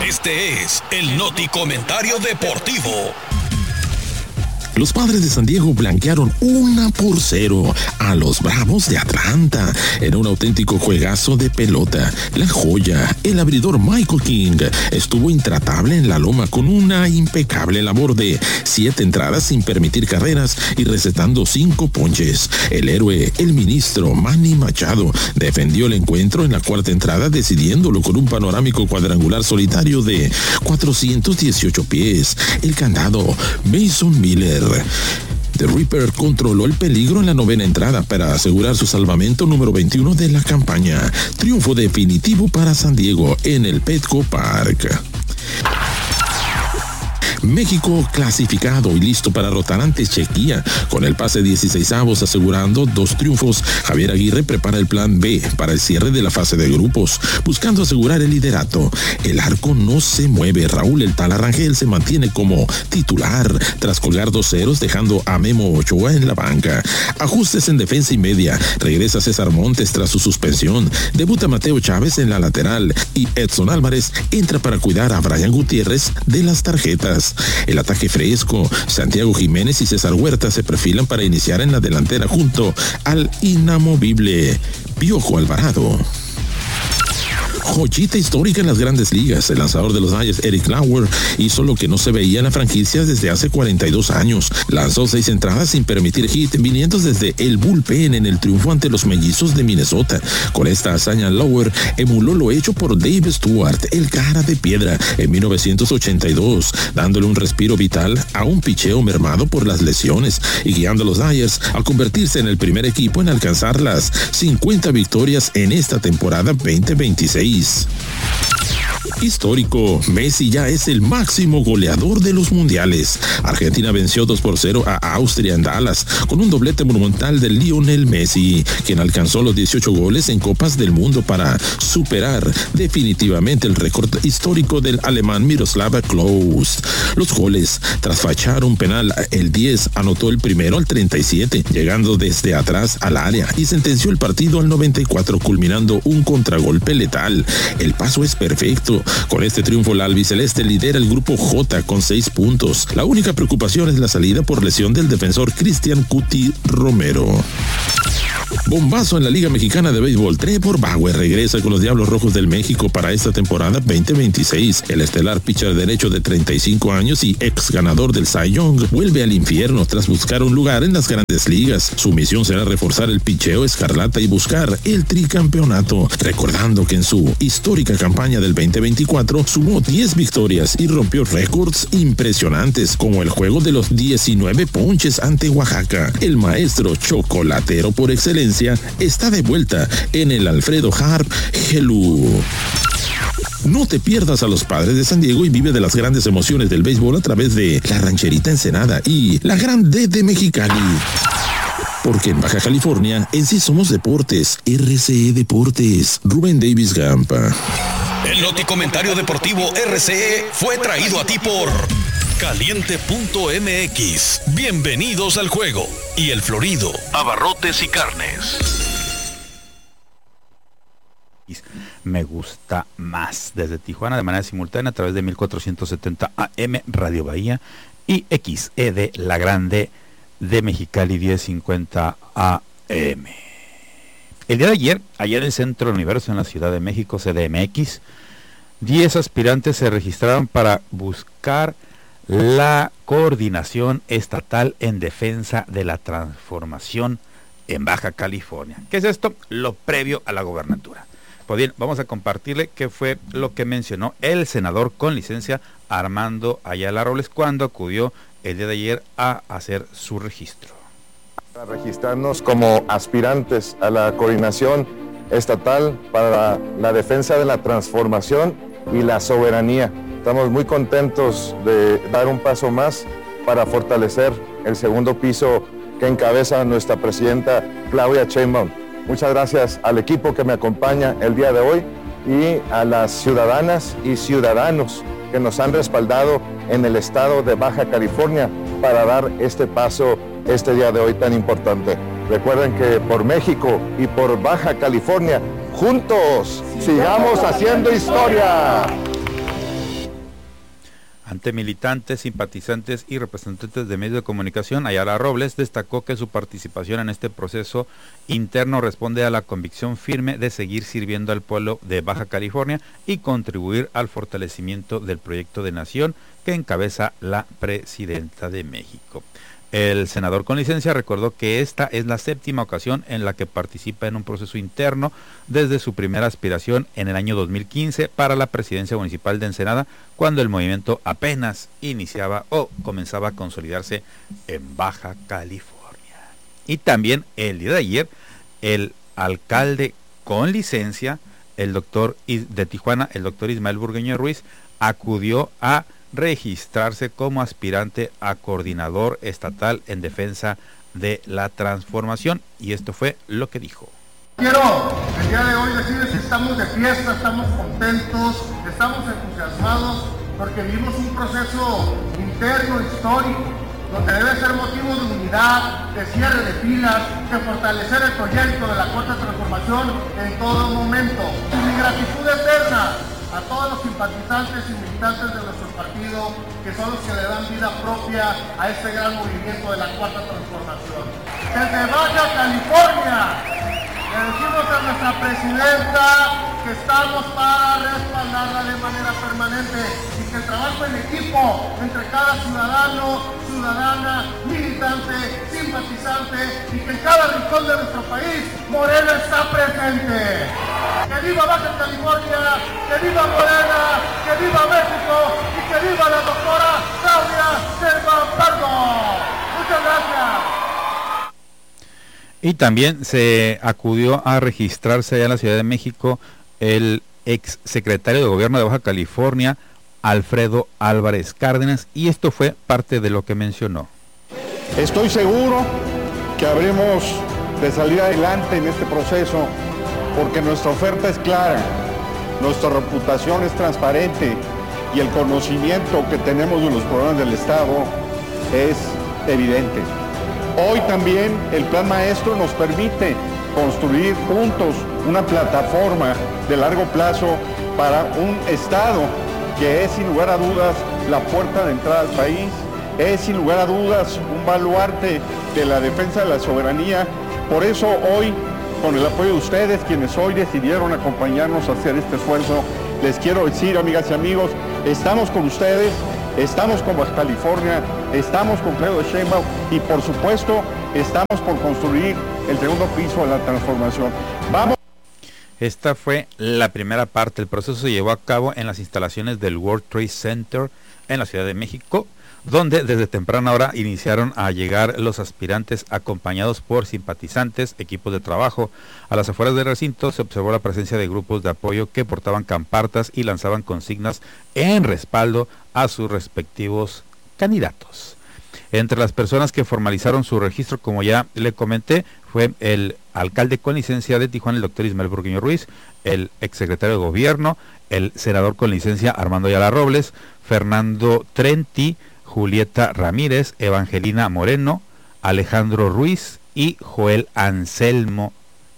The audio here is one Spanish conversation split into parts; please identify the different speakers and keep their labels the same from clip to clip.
Speaker 1: Este es el Noti Comentario Deportivo.
Speaker 2: Los Padres de San Diego blanquearon 1-0 a los Bravos de Atlanta. Era un auténtico juegazo de pelota. La joya, el abridor Michael King, estuvo intratable en la loma con una impecable labor de 7 entradas sin permitir carreras y recetando 5 ponches. El héroe, el ministro Manny Machado, defendió el encuentro en la cuarta entrada, decidiéndolo con un panorámico cuadrangular solitario de 418 pies. El candado, Mason Miller. The Reaper controló el peligro en la novena entrada para asegurar su salvamento número 21 de la campaña. Triunfo definitivo para San Diego en el Petco Park. México clasificado y listo para rotar ante Chequia. Con el pase 16avos asegurando 2 triunfos, Javier Aguirre prepara el plan B para el cierre de la fase de grupos, buscando asegurar el liderato. El arco no se mueve. Raúl El Tala Rangel se mantiene como titular tras colgar 2 ceros, dejando a Memo Ochoa en la banca. Ajustes en defensa y media. Regresa César Montes tras su suspensión. Debuta Mateo Chávez en la lateral y Edson Álvarez entra para cuidar a Brian Gutiérrez de las tarjetas. El ataque fresco, Santiago Jiménez y César Huerta se perfilan para iniciar en la delantera junto al inamovible Piojo Alvarado. Joyita histórica en las grandes ligas. El lanzador de los Dodgers, Eric Lauer, hizo lo que no se veía en la franquicia desde hace 42 años. Lanzó 6 entradas sin permitir hit, viniendo desde el bullpen en el triunfo ante los Mellizos de Minnesota. Con esta hazaña, Lauer emuló lo hecho por Dave Stewart, el cara de piedra, en 1982, dándole un respiro vital a un picheo mermado por las lesiones y guiando a los Dodgers a convertirse en el primer equipo en alcanzar las 50 victorias en esta temporada 2026. Histórico, Messi ya es el máximo goleador de los mundiales. Argentina venció 2-0 a Austria en Dallas con un doblete monumental de Lionel Messi, quien alcanzó los 18 goles en Copas del Mundo para superar definitivamente el récord histórico del alemán Miroslav Klose. Los goles, tras fachar un penal, el 10 anotó el primero al 37, llegando desde atrás al área y sentenció el partido al 94, culminando un contragolpe letal. El paso es perfecto. Con este triunfo, la albiceleste lidera el grupo J con 6 puntos. La única preocupación es la salida por lesión del defensor Cristian Cuti Romero. Bombazo en la Liga Mexicana de Béisbol. Trevor Bauer regresa con los Diablos Rojos del México para esta temporada 2026. El estelar pitcher derecho de 35 años y ex ganador del Cy Young vuelve al infierno tras buscar un lugar en las grandes ligas. Su misión será reforzar el picheo escarlata y buscar el tricampeonato. Recordando que en su histórica campaña del 2024 sumó 10 victorias y rompió récords impresionantes, como el juego de los 19 ponches ante Oaxaca. El maestro chocolatero por excelencia está de vuelta en el Alfredo Harp Helú. No te pierdas a los Padres de San Diego y vive de las grandes emociones del béisbol a través de la Rancherita Ensenada y la Gran D de Mexicali. Porque en Baja California, en sí somos deportes. RCE Deportes. Rubén Davis Gampa.
Speaker 1: El Noti Comentario Deportivo RCE fue traído a ti por Caliente.mx. Bienvenidos al juego. Y El Florido, abarrotes y carnes.
Speaker 3: Me gusta más. Desde Tijuana de manera simultánea a través de 1470 AM Radio Bahía y XED La Grande de Mexicali 1050 AM. El día de ayer en el Centro del Universo en la Ciudad de México, CDMX, 10 aspirantes se registraron para buscar la coordinación estatal en defensa de la transformación en Baja California. ¿Qué es esto? Lo previo a la gobernatura. Pues bien, vamos a compartirle qué fue lo que mencionó el senador con licencia Armando Ayala Robles cuando acudió el día de ayer a hacer su registro.
Speaker 4: Para registrarnos como aspirantes a la coordinación estatal para la defensa de la transformación y la soberanía. Estamos muy contentos de dar un paso más para fortalecer el segundo piso que encabeza nuestra presidenta Claudia Sheinbaum. Muchas gracias al equipo que me acompaña el día de hoy y a las ciudadanas y ciudadanos que nos han respaldado en el estado de Baja California para dar este paso este día de hoy tan importante. Recuerden que por México y por Baja California, juntos sigamos haciendo historia.
Speaker 3: Ante militantes, simpatizantes y representantes de medios de comunicación, Ayala Robles destacó que su participación en este proceso interno responde a la convicción firme de seguir sirviendo al pueblo de Baja California y contribuir al fortalecimiento del proyecto de nación que encabeza la presidenta de México. El senador con licencia recordó que esta es la 7ª ocasión en la que participa en un proceso interno desde su primera aspiración en el año 2015 para la presidencia municipal de Ensenada, cuando el movimiento apenas iniciaba o comenzaba a consolidarse en Baja California. Y también el día de ayer, el alcalde con licencia, el doctor de Tijuana, el doctor Ismael Burgueño Ruiz, acudió a registrarse como aspirante a coordinador estatal en defensa de la transformación, y esto fue lo que dijo.
Speaker 5: Quiero el día de hoy decirles que estamos de fiesta, estamos contentos, estamos entusiasmados porque vivimos un proceso interno histórico donde debe ser motivo de unidad, de cierre de filas, de fortalecer el proyecto de la Cuarta Transformación en todo momento. Y mi gratitud eterna a todos los simpatizantes y militantes de nuestro partido, que son los que le dan vida propia a este gran movimiento de la Cuarta Transformación. Desde Baja California, le decimos a nuestra presidenta que estamos para respaldarla de manera permanente y que el trabajo en equipo entre cada ciudadano, ciudadana, militante, simpatizante y que en cada rincón de nuestro país Morena está presente. ¡Que viva Baja California! ¡Que viva Morena! ¡Que viva México! ¡Y que viva la doctora Claudia Sheinbaum Pardo! ¡Muchas gracias!
Speaker 3: Y también se acudió a registrarse allá en la Ciudad de México el ex secretario de Gobierno de Baja California, Alfredo Álvarez Cárdenas, y esto fue parte de lo que mencionó.
Speaker 6: Estoy seguro que habremos de salir adelante en este proceso porque nuestra oferta es clara, nuestra reputación es transparente y el conocimiento que tenemos de los problemas del Estado es evidente. Hoy también el Plan Maestro nos permite construir juntos una plataforma de largo plazo para un Estado que es sin lugar a dudas la puerta de entrada al país, es sin lugar a dudas un baluarte de la defensa de la soberanía. Por eso hoy, con el apoyo de ustedes, quienes hoy decidieron acompañarnos a hacer este esfuerzo, les quiero decir, amigas y amigos, estamos con ustedes, estamos con Baja California, estamos con Claudia Sheinbaum y por supuesto estamos por construir el segundo piso de la transformación. ¡Vamos!
Speaker 3: Esta fue la primera parte. El proceso se llevó a cabo en las instalaciones del World Trade Center en la Ciudad de México, donde desde temprana hora iniciaron a llegar los aspirantes acompañados por simpatizantes, equipos de trabajo. A las afueras del recinto se observó la presencia de grupos de apoyo que portaban campartas y lanzaban consignas en respaldo a sus respectivos candidatos. Entre las personas que formalizaron su registro, como ya le comenté, fue el alcalde con licencia de Tijuana, el doctor Ismael Burgueño Ruiz, el exsecretario de Gobierno, el senador con licencia Armando Ayala Robles, Fernando Trenti, Julieta Ramírez, Evangelina Moreno, Alejandro Ruiz y Joel Anselmo.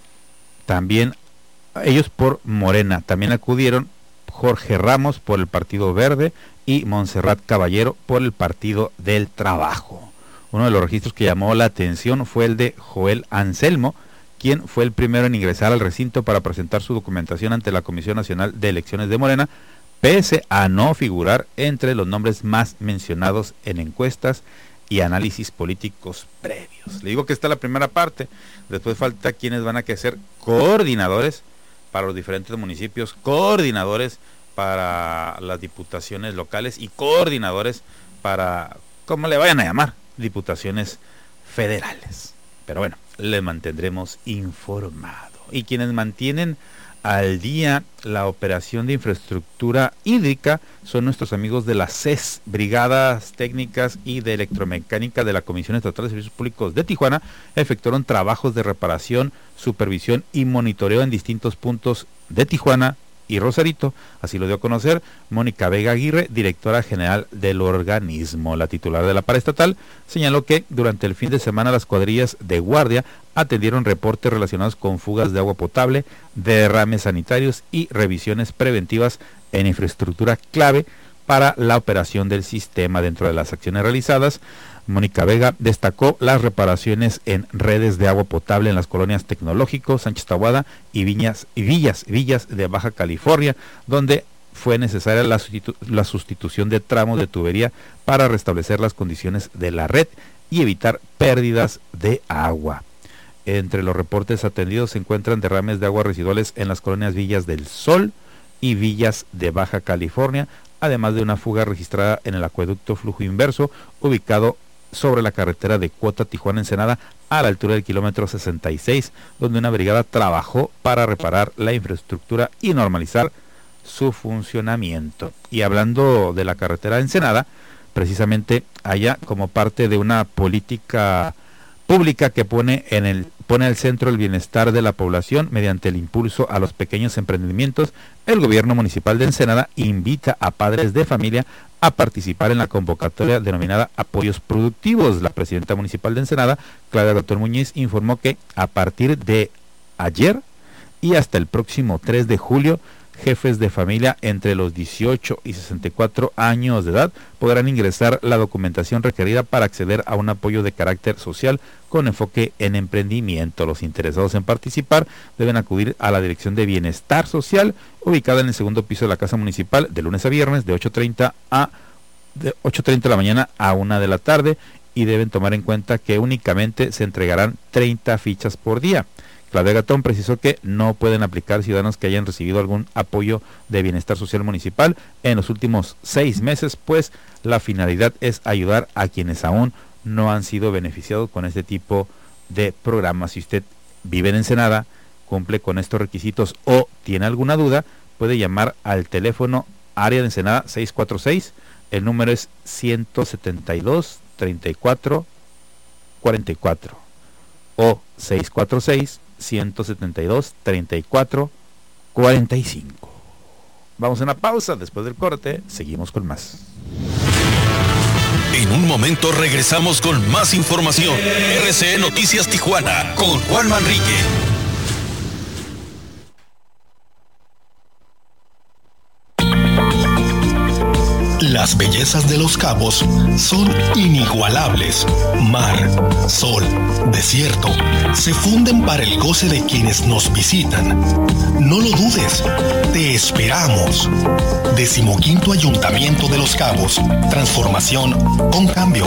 Speaker 3: También ellos por Morena. También acudieron Jorge Ramos por el Partido Verde y Montserrat Caballero por el Partido del Trabajo. Uno de los registros que llamó la atención fue el de Joel Anselmo, quien fue el primero en ingresar al recinto para presentar su documentación ante la Comisión Nacional de Elecciones de Morena, pese a no figurar entre los nombres más mencionados en encuestas y análisis políticos previos. Le digo que esta es la primera parte, después falta quienes van a ser coordinadores para los diferentes municipios, coordinadores para las diputaciones locales y coordinadores para, como le vayan a llamar, diputaciones federales. Pero bueno, les mantendremos informado. Y quienes mantienen al día la operación de infraestructura hídrica son nuestros amigos de las CES, Brigadas Técnicas y de Electromecánica de la Comisión Estatal de Servicios Públicos de Tijuana. Efectuaron trabajos de reparación, supervisión y monitoreo en distintos puntos de Tijuana y Rosarito. Así lo dio a conocer Mónica Vega Aguirre, directora general del organismo. La titular de la paraestatal señaló que durante el fin de semana las cuadrillas de guardia atendieron reportes relacionados con fugas de agua potable, derrames sanitarios y revisiones preventivas en infraestructura clave para la operación del sistema. Dentro de las acciones realizadas, Mónica Vega destacó las reparaciones en redes de agua potable en las colonias Tecnológico, Sánchez Taboada y Villas de Baja California, donde fue necesaria la sustitución de tramos de tubería para restablecer las condiciones de la red y evitar pérdidas de agua. Entre los reportes atendidos se encuentran derrames de aguas residuales en las colonias Villas del Sol y Villas de Baja California, además de una fuga registrada en el acueducto flujo inverso ubicado sobre la carretera de Cuota Tijuana-Ensenada a la altura del kilómetro 66, donde una brigada trabajó para reparar la infraestructura y normalizar su funcionamiento. Y hablando de la carretera de Ensenada, precisamente allá, como parte de una política pública que pone al centro el bienestar de la población mediante el impulso a los pequeños emprendimientos, el gobierno municipal de Ensenada invita a padres de familia a participar en la convocatoria denominada Apoyos Productivos. La presidenta municipal de Ensenada, Claudia Doctor Muñiz, informó que a partir de ayer y hasta el próximo 3 de julio, jefes de familia entre los 18 y 64 años de edad podrán ingresar la documentación requerida para acceder a un apoyo de carácter social con enfoque en emprendimiento. Los interesados en participar deben acudir a la Dirección de Bienestar Social, ubicada en el segundo piso de la Casa Municipal, de lunes a viernes, de 8:30 de la mañana a 1 de la tarde, y deben tomar en cuenta que únicamente se entregarán 30 fichas por día. Claudia Gatón precisó que no pueden aplicar ciudadanos que hayan recibido algún apoyo de bienestar social municipal en los últimos 6 meses, pues la finalidad es ayudar a quienes aún no han sido beneficiados con este tipo de programas. Si usted vive en Ensenada, cumple con estos requisitos o tiene alguna duda, puede llamar al teléfono área de Ensenada 646, el número es 172 34 44 o 646 172 34 45. Vamos a una pausa. Después del corte seguimos con más.
Speaker 1: En un momento regresamos con más información. RCN Noticias Tijuana con Juan Manrique. Las bellezas de Los Cabos son inigualables. Mar, sol, desierto, se funden para el goce de quienes nos visitan. No lo dudes, te esperamos. 15º Ayuntamiento de Los Cabos. Transformación con cambio.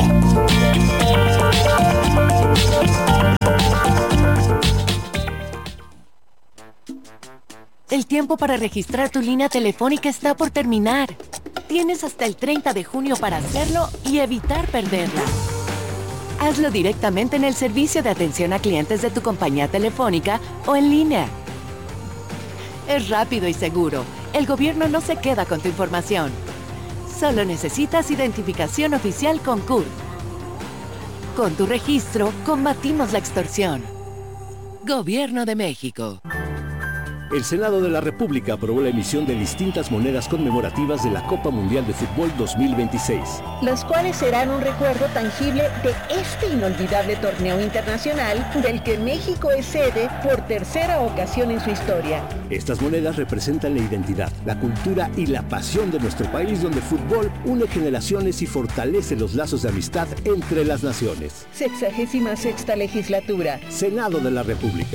Speaker 7: El tiempo para registrar tu línea telefónica está por terminar. Tienes hasta el 30 de junio para hacerlo y evitar perderla. Hazlo directamente en el servicio de atención a clientes de tu compañía telefónica o en línea. Es rápido y seguro. El gobierno no se queda con tu información. Solo necesitas identificación oficial con CURP. Con tu registro, combatimos la extorsión. Gobierno de México.
Speaker 8: El Senado de la República aprobó la emisión de distintas monedas conmemorativas de la Copa Mundial de Fútbol 2026.
Speaker 9: Las cuales serán un recuerdo tangible de este inolvidable torneo internacional del que México es sede por tercera ocasión en su historia.
Speaker 8: Estas monedas representan la identidad, la cultura y la pasión de nuestro país, donde el fútbol une generaciones y fortalece los lazos de amistad entre las naciones.
Speaker 9: 66ª legislatura.
Speaker 8: Senado de la República.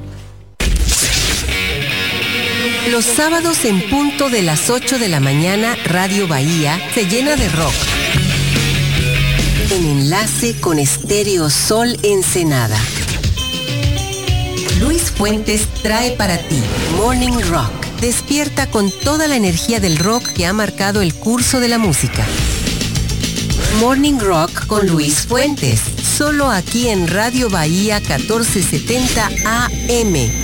Speaker 10: Los sábados en punto de las 8 de la mañana, Radio Bahía se llena de rock. En enlace con Estéreo Sol Ensenada. Luis Fuentes trae para ti Morning Rock. Despierta con toda la energía del rock que ha marcado el curso de la música. Morning Rock con Luis Fuentes. Solo aquí en Radio Bahía 1470 AM.